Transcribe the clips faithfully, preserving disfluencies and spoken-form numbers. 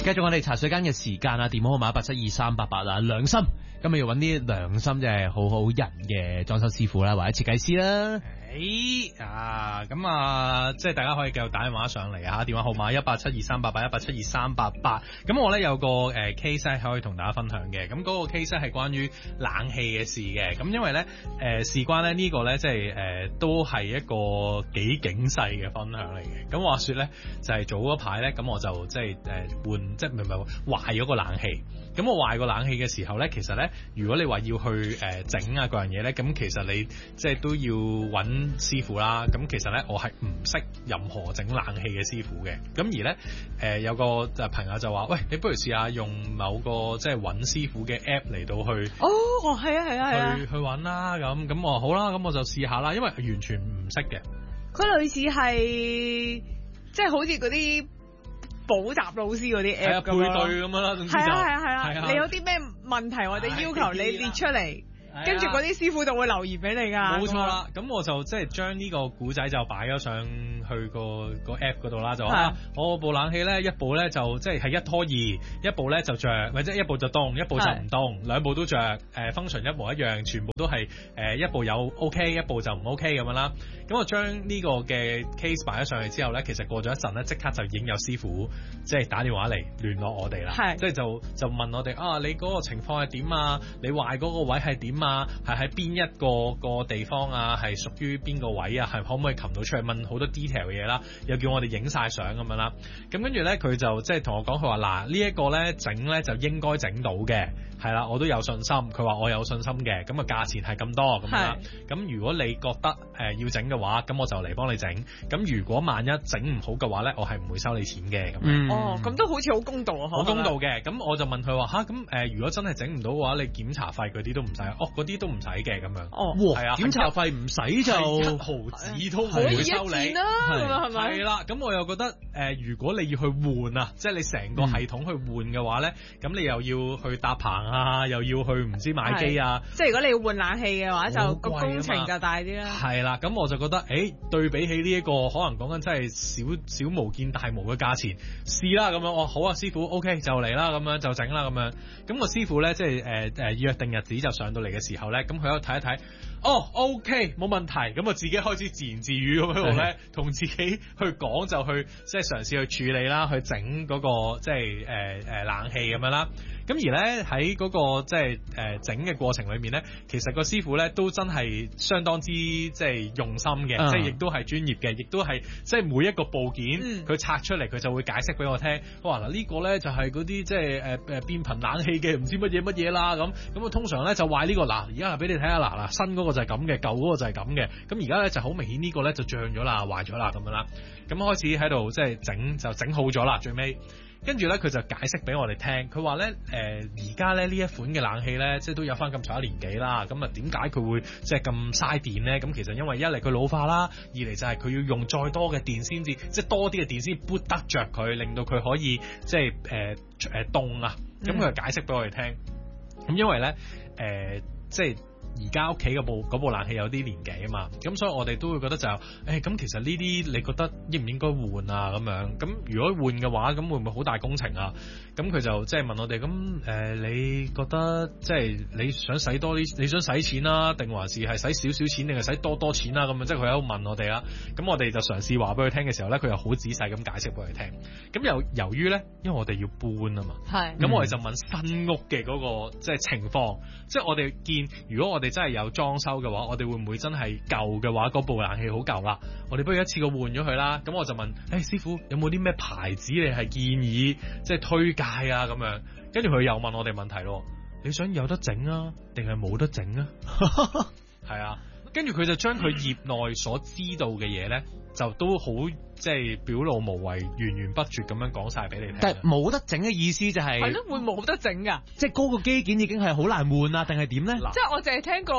繼續我哋茶水間嘅時間啊，電話號碼八七二三八八啊，良心今日要揾啲良心即係好好人嘅裝修師傅啦，或者設計師啦。 誒啊，咁啊，即係大家可以繼續打電話上嚟啊，電話號碼一八七二三八八一八七二三八八。咁我咧有個誒、呃、case 係可以同大家分享嘅。咁嗰個 case 係關於冷氣嘅事嘅。咁因為咧誒、呃、事關咧呢、這個咧即係誒、呃、都係一個幾警世嘅分享嚟嘅。咁話說咧就係、是、早嗰排咧，咁我就即係誒換即係唔係唔係壞咗個冷氣。咁我壞個冷氣嘅時候咧，其實咧如果你話要去誒整、呃、啊嗰樣嘢咧，咁其實你即係都要揾師傅啦。咁其實咧我係唔識任何整冷氣嘅師傅嘅。咁而咧誒、呃、有個就朋友就話，喂，你不如試下用某個即係揾師傅嘅 app 嚟到去哦，係啊係啊係啊， 去去揾啦。咁咁我話好啦，咁我就試下啦，因為完全唔識嘅。 佢類似係即係好似嗰啲補習老師嗰啲 app 咁配對咁樣啦，總之就係啊係啊係啊， 係啊你有啲咩問題或者要求你列出嚟，跟住嗰啲師傅就會留言俾你噶。 冇錯啦，咁我就即係將呢個古仔就擺咗上去個個 app 嗰度啦，就話、啊、我部冷氣咧一部咧就即係係一拖二，一部咧就着，或者一部就凍，一部就唔凍，兩部都着，誒、呃、function 一模一樣，全部都係誒、呃、一部有 OK， 一部就唔 OK 咁樣啦。咁我將呢個嘅 case 擺咗上去之後咧，其實過咗一陣咧，即刻就已經有師傅即係打電話嚟聯絡我哋啦，即係就就問我哋啊，你嗰個情況係點啊？你壞嗰個位係點啊？係喺邊一個個地方啊？係屬於邊個位啊？係可唔可以擒到出嚟？問好多 detail 嘅嘢啦，又叫我哋影晒相咁樣啦。咁跟住咧，佢就即係同我講，佢話嗱呢一個咧整咧就應該整到嘅，係啦，我都有信心。佢話我有信心嘅，咁啊價錢係咁多咁樣啦。咁如果你覺得誒、呃、要整嘅話，咁我就嚟幫你整。咁如果萬一整唔好嘅話咧，我係唔會收你錢嘅咁樣。 嗯、哦，咁都好似好公道啊！ 好公道嘅。咁我就問佢話吓，咁誒、呃、如果真係整唔到嘅話，你檢查費嗰啲都唔使？哦，嗰啲都唔使嘅咁樣。 哦，係啊，檢查費唔使就一毫子都唔會收你啦，係咪？ 係啦，咁我又覺得誒、呃，如果你要去換啊，即係你成個系統去換嘅話咧，咁、嗯、你又要去搭棚啊，又要去唔知買機啊。 即係如果你要換冷氣嘅話，就個工程就大啲啦。 係啦，咁我就覺得誒、欸，對比起呢、這、一個可能講緊真係小小巫見大巫嘅價錢，試啦咁樣。我好啊，師傅 OK 就嚟啦，咁樣就整啦咁樣。咁、個師傅咧即係誒誒約定日子就上到嚟嘅時候咧，咁佢喺度睇一睇。哦 ，OK，冇問題。咁啊，自己開始自言自語咁喺度咧，同自己去講就去，即係嘗試去處理啦，去整嗰、那個即係誒誒冷氣咁樣啦。咁而咧喺嗰個即係誒、呃、整嘅過程裏面咧，其實個師傅咧都真係相當之即係用心嘅，嗯、即係亦都係專業嘅，亦都係即係每一個部件佢、嗯、拆出嚟，佢就會解釋俾我聽。我話嗱呢個咧就係嗰啲即係誒誒變頻冷氣嘅唔知乜嘢乜嘢啦咁。咁啊通常咧就壞呢、這個嗱，而家俾你睇下嗱嗱新嗰個就係咁嘅，舊嗰個就係咁嘅。咁而家咧就好明顯呢個咧就脹咗啦，壞咗啦咁樣啦。咁開始喺度即係整就整好咗啦，最尾。跟住咧，佢就解釋俾我哋聽。佢話咧，誒而家咧呢一款嘅冷氣咧，即係都有翻咁上一年紀啦。咁啊，點解佢會即係咁嘥電咧？咁其實因為一嚟佢老化啦，二嚟就係佢要用再多嘅電先至，即係多啲嘅電先撥得着佢，令到佢可以即係誒誒凍啊。咁佢就解釋俾我哋聽。咁因為咧，誒、呃、即係。而家屋企嗰部嗰部冷氣有啲年紀啊嘛，咁所以我哋都會覺得就誒、是、咁、欸、其實呢啲你覺得應唔應該換啊咁樣？咁如果換嘅話，咁會唔會好大工程啊？咁佢就即係問我哋咁誒，你覺得即係你想使多啲，你想使錢啦、啊，定還是係使少少錢，定係使多多錢啊？咁樣即係佢喺度問我哋啦。咁我哋就嘗試話俾佢聽嘅時候咧，佢又好仔細咁解釋俾佢聽。咁又由於咧，因為我哋要搬啊嘛，係咁我哋就問新屋嘅嗰、那個即係情況，即係我哋見如果我哋真係有裝修嘅話，我哋會唔會真係舊嘅話嗰部冷氣好舊啦？我哋不如一次過換咗佢啦。咁我就問，誒、欸、師傅有冇啲咩牌子你係建議即係推介啊？咁樣，跟住佢又問我哋問題咯。你想有得整啊，定係冇得整啊？係啊，跟住佢就將佢業內所知道嘅嘢咧，就都好即係表露無遺、源源不絕咁樣講晒俾你聽。 但係冇得整嘅意思就係係咯，會冇得整噶， 即係嗰個機件已經係好難換啊，定係點咧？ 即係我淨係聽過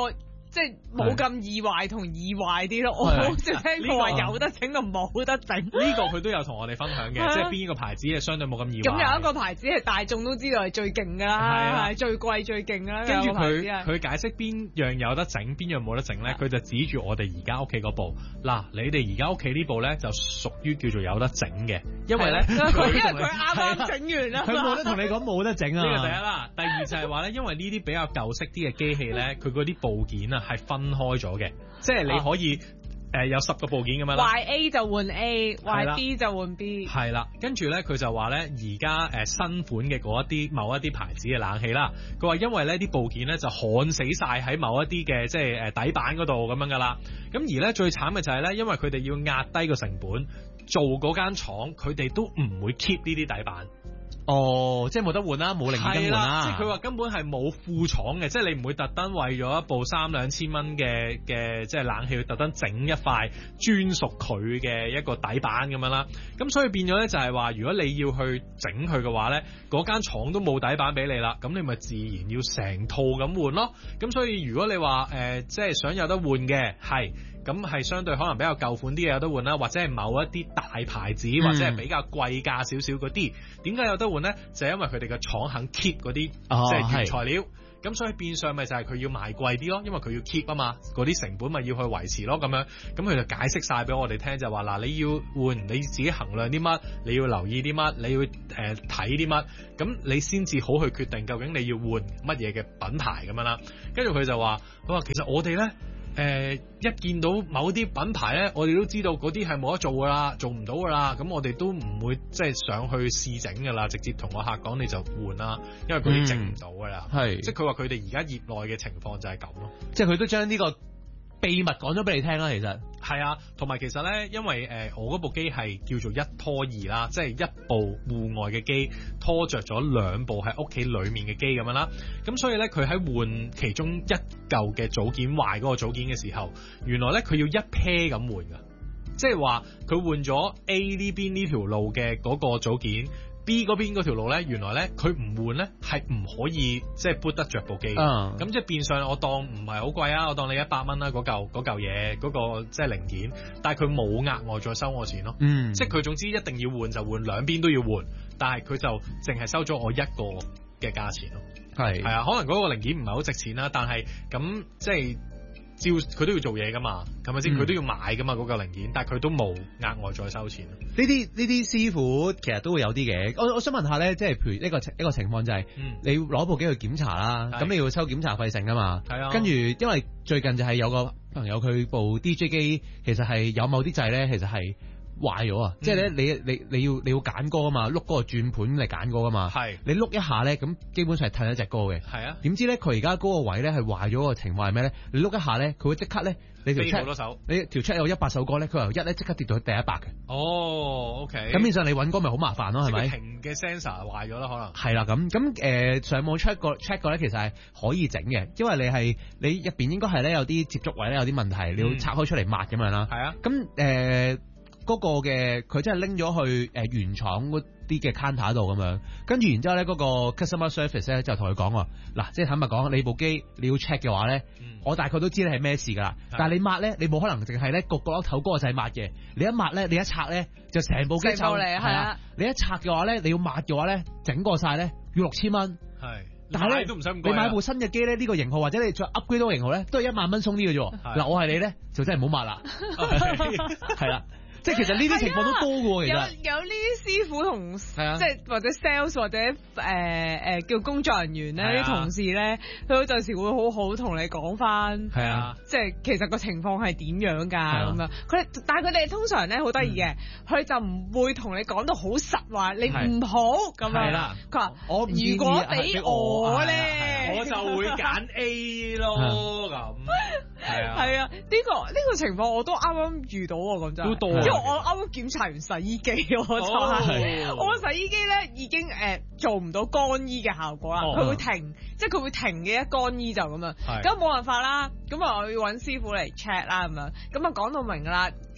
即係冇咁易壞同易壞啲咯。我係好少聽過話有得整同冇得整。 呢個佢都有同我哋分享嘅，即係邊個牌子係相對冇咁易壞。 咁有一個牌子係大眾都知道係最勁㗎啦，係最貴最勁㗎啦。 跟住有個牌子佢係佢解釋邊樣有得整，邊樣冇得整咧，佢就指住我哋而家屋企嗰部。嗱，你哋而家屋企呢部咧就屬於叫做有得整嘅，因為咧佢因為佢啱啱整完啦， 佢冇得同你講冇得整啊。 呢個第一啦，第二就係話咧，因為呢啲比較舊式啲嘅機器咧，佢嗰啲部件啊係分開咗嘅，即係你可以誒有十個部件咁樣啦。 壞 A 就換 A，壞啦 B 就換 B。 係啦，跟住咧佢就話咧，而家誒新款嘅嗰一啲某一啲牌子嘅冷氣啦，佢話因為呢啲部件咧就焊死晒喺某一啲嘅即係誒底板嗰度咁樣噶啦，咁而咧最慘嘅就係咧，因為佢哋要壓低個成本，做嗰間廠佢哋都唔會 keep 呢啲底板。 哦，即係冇得換啦，冇零件更換啦。 即係佢話根本係冇副廠嘅，即係你唔會特登為咗一部三兩千蚊嘅嘅即係冷氣去特登整一塊專屬佢嘅一個底板咁樣啦。咁所以變咗咧就係話，如果你要去整佢嘅話咧，嗰間廠都冇底板俾你啦，咁你咪自然要成套咁換咯。咁所以如果你話誒、呃、即係想有得換嘅係。咁係相對可能比較舊款啲嘅有得換啦，或者係某一啲大牌子、嗯、或者係比較貴價少少嗰啲，點解有得換咧？就係、因為佢哋嘅廠肯 keep 嗰啲、哦、即係原材料，咁所以變相咪就係佢要賣貴啲咯，因為佢要 keep 啊嘛，嗰啲成本咪要去維持咯咁樣。咁佢就解釋晒俾我哋聽就話嗱，你要換你自己衡量啲乜，你要留意啲乜，你要誒睇啲乜，咁你先至好去決定究竟你要換乜嘢嘅品牌咁樣啦。跟住佢就話，佢話其實我哋咧。誒、呃、一見到某啲品牌咧，我哋都知道嗰啲係冇得做噶啦，做唔到噶啦，咁我哋都唔會即係上去試整噶啦，直接同個客講你就換啦，因為嗰啲整唔到噶啦。係、嗯，即係佢話佢哋而家業內嘅情況就係咁咯。即係佢都將呢個秘密講咗俾你聽啦，其實係啊，同埋其實咧，因為誒、呃、我嗰部機係叫做一拖二啦，即係一部戶外嘅機拖着咗兩部喺屋企裏面嘅機咁樣啦，咁所以咧佢喺換其中一嚿嘅組件壞嗰個組件嘅時候，原來咧佢要一 pair 咁換噶，即係話佢換咗 A 呢邊呢條路嘅嗰個組件。B 嗰邊嗰條路咧，原來咧佢唔換咧係唔可以即係 boot 得着部機，咁、uh. 即係變相我當唔係好貴啊，我當你一百蚊啦嗰嚿嗰嚿嘢嗰個即係零件，但係佢冇額外再收我錢咯，嗯，即係佢總之一定要換就換，兩邊都要換，但係佢就淨係收咗我一個嘅價錢咯，係係啊，可能嗰個零件唔係好值錢啦，但係咁即係。照佢都要做嘢噶嘛，係咪先？佢、嗯、都要買噶嘛嗰嚿零件，但係佢都冇額外再收錢。呢啲呢啲師傅其實都會有啲嘅。我我想問下咧，即係譬如一個一個情況就係、是嗯，你攞部機去檢查啦，咁你要收檢查費成噶嘛？係啊。跟住因為最近就係有個朋友佢部 D J 機其實係有某啲掣咧，其實係壞咗啊！即係咧，你你你要你要揀歌啊嘛，碌嗰個轉盤嚟揀歌啊嘛。係。你碌一下咧，咁基本上係褪一隻歌嘅。係啊。點知咧，佢而家嗰個位咧係壞咗個情況係咩咧？你碌一下咧，佢會即刻咧，你條 check 好多首，你條 check 有一百首歌咧，佢由一咧即刻跌到去第一百嘅。哦 ，OK。咁變相你揾歌咪好麻煩咯，係咪？停嘅 sensor 壞咗啦，可能。係啦，咁咁誒上網 check 過 check 過咧，其實係可以整嘅，因為你係你入邊應該係咧有啲接觸位咧有啲問題，你要拆開出嚟抹咁樣啦。係啊。咁誒。嗰、那個嘅佢真係拎咗去誒原廠嗰啲嘅 counter 度咁樣，跟住然之後咧嗰個 customer service 咧就同佢講話，嗱，即係坦白講，你部機你要 check 嘅話咧、嗯，我大概都知你係咩事㗎啦。但係你抹咧，你冇可能淨係咧個角落頭嗰個掣抹嘅，你一抹咧，你一拆咧就成部機就嚟係啊！你一拆嘅話咧，你要抹嘅話咧，整過晒咧要六千蚊。係。但係咧，都唔使咁貴，你買部新嘅機咧，呢、這個型號或者你再 upgrade 多個型號咧，都係一萬蚊鬆啲嘅啫。嗱，我係你咧，就真係唔好抹啦。係啦。即係其實呢啲情況都多嘅，其實有有呢啲師傅同即係或者 sales 或者誒誒、呃、叫工作人員咧，啲同事咧，佢有陣時會好好同你講翻，係啊，即係其實個情況係點樣㗎咁樣。佢但係佢哋通常咧好得意嘅，佢、嗯、就唔會同你講到好實話，你唔好咁樣。佢話我如果俾我咧，我就會揀 A 咯咁。係啊，係啊，呢、這個呢、這個情況我都啱啱遇到啊，講真，都多。因為我啱啱檢查完洗衣機，我就係、哦、我洗衣機咧已經誒、呃、做唔到乾衣嘅效果啦，佢、哦、會停，即係佢會停嘅一乾衣就咁樣，咁冇辦法啦，咁啊我要揾師傅嚟 check 啦咁樣，咁啊講到明啦。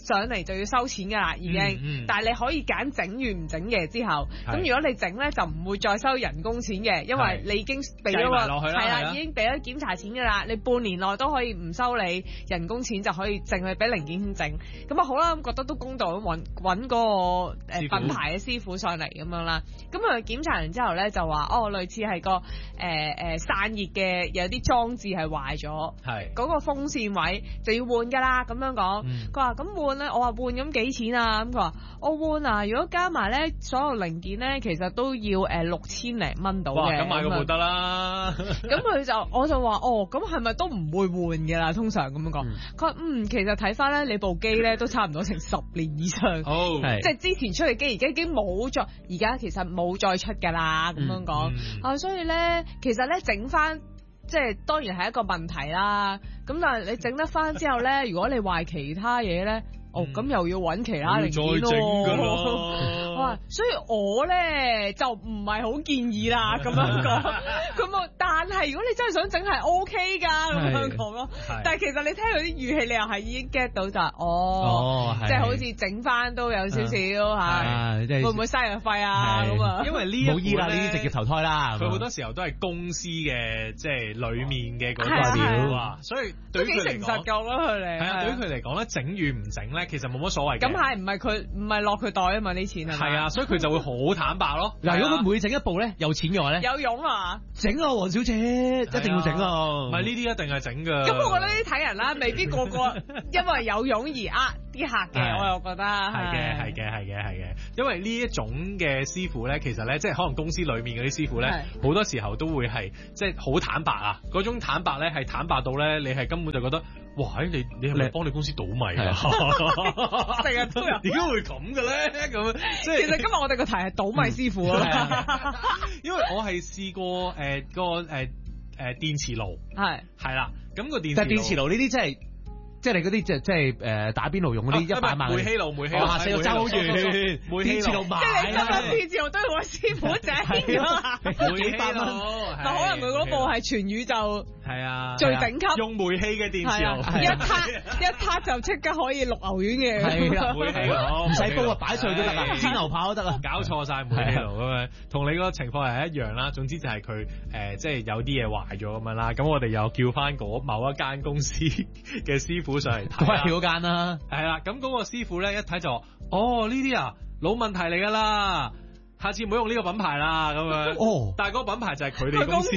上嚟就要收錢㗎啦，已經。 嗯嗯但係你可以揀整與唔整嘅之後，咁如果你整咧就唔會再收人工錢嘅，因為你已經俾咗個計埋落去啦係啦， 係啦已經俾咗檢查錢㗎啦。你半年內都可以唔收你人工錢，就可以淨係俾零件先整。咁啊好啦，咁覺得都公道，咁揾揾嗰個誒師傅品牌嘅師傅上嚟咁樣啦。咁佢檢查完之後咧就話哦，類似係個誒誒、呃、散熱嘅有啲裝置係壞咗。 係嗰個風扇位就要換㗎啦，咁樣講。 嗯佢話咁換咧，我話換咁幾錢啊？咁佢話我換啊，如果加埋咧所有零件咧，其實都要誒六千零蚊到哇， 嘅。 咁買個咁部得啦。 咁佢就我就話哦，咁係咪都唔會換㗎啦？通常咁樣講。佢話嗯，其實睇翻咧，你部機咧都差唔多成十年以上。 好， 係即係之前出嘅機，而家已經冇再，而家其實冇再出㗎啦，咁樣講。 嗯啊，所以咧，其實咧整翻。即係當然係一個問題啦，咁但係你整得翻之後咧，如果你壞其他嘢咧，哦咁又要揾其他零件要再整㗎咯。 咯。 哇！所以我咧就唔係好建議啦，咁樣講。咁啊，但係如果你真係想整係 O K 㗎，咁樣講咯。 係但係其實你聽佢啲語氣，你又係已經 get 到就係哦， 哦係即係好似整翻都有少少嚇， 啊即係會唔會嘥藥費啊係咁啊？ 因為呢一冇醫啦，呢款啲直接投胎啦。 佢好多時候都係公司嘅即係裡面嘅嗰係啊啲係料啊，所以對都幾誠於佢嚟講， 實㗎咯，佢哋係啊，對於佢嚟講咧，整與唔整咧，其實冇乜所謂嘅。 咁係唔係佢唔係落佢袋啊嘛？啲錢係咪係啊，所以佢就會好坦白咯。 嗱，如果佢唔每整一部咧有錢嘅話咧， 有佣啊！ 整啊，黃小姐一定要整啊。 唔係呢啲一定係整㗎。 咁我覺得呢啲睇人啦，未必個個因為有佣而呃啲客嘅， 係我又覺得係嘅，係嘅，係嘅，係嘅。因為呢一種嘅師傅咧，其實咧，即係可能公司裡面嗰啲師傅咧，好多時候都會係即係好坦白啊！嗰種坦白咧係坦白到咧，你係根本就覺得，哇！你你係咪幫你公司倒米啊？ 成日都有。 點解會咁嘅咧？咁即係其實今日我哋個題係倒米師傅啊， 因為我係試過誒個誒誒電磁爐係係啦，咁個電磁但係電磁爐呢啲真係。即係你嗰啲即係即係誒打邊爐用嗰啲一百萬煤氣爐，煤氣爐， 哇！死到爭好遠， 煤氣爐買即係你執啦粒電磁爐都要揾師傅整啊！ 幾百蚊， 嗱，可能佢嗰部係全宇宙係啊最頂級用煤氣嘅電磁爐， 一撻一撻就即刻可以六牛丸嘅， 係啊， 煤氣爐唔使煲啊，擺碎都得啊，煎牛扒都得啊， 搞錯晒煤氣爐咁樣，同你嗰個情況係一樣啦。總之就係佢誒，即係有啲嘢壞咗咁樣啦。咁我哋又叫翻嗰某一間公司嘅師傅上嚟睇啦。 嗰間啦， 係啦，咁嗰個師傅咧一睇就話：哦，呢啲啊老問題嚟㗎啦，下次唔好用呢個品牌啦咁樣。 哦， 但係嗰個品牌就係佢哋公司。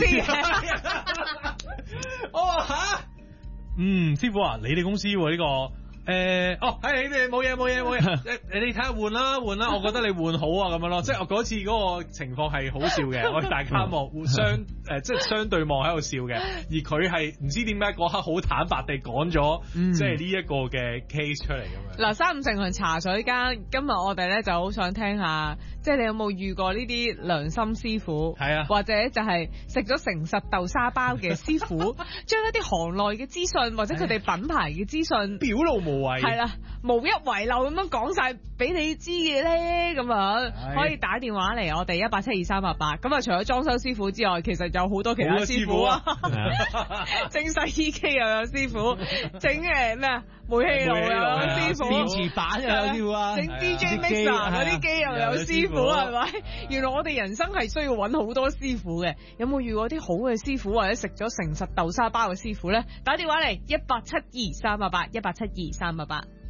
我話吓，嗯，師傅啊，你哋公司喎呢個。誒，哦，係你哋冇嘢冇嘢冇嘢，誒誒，你睇下換啦換啦，我覺得你換好啊咁樣咯，即係我嗰次嗰個情況係好笑嘅，我哋大家望互相誒，即係相對望喺度笑嘅，而佢係唔知點解嗰刻好坦白地講咗，即係呢一個嘅 case 出嚟咁樣。 嗱，三五成群茶水間，今日我哋咧就好想聽下，即係你有冇遇過呢啲良心師傅？ 係啊， 或者就係食咗誠實豆沙包嘅師傅，將一啲行內嘅資訊或者佢哋品牌嘅資訊表露無遺， 係啦，無一遺漏咁樣講晒俾你知嘅咧，咁啊可以打電話嚟我哋一八七二三八八。咁啊，除咗裝修師傅之外，其實有好多其他師傅啊，整洗衣機又有師傅，整誒咩啊煤氣爐又有師傅， 電池板又有師傅啊， 整 D J mixer 嗰啲機又有師傅，係咪？原來我哋人生係需要揾好多師傅嘅。有冇遇過啲好嘅師傅，或者食咗誠實豆沙包嘅師傅咧？打電話嚟一八七二三八八，一八七二三八八。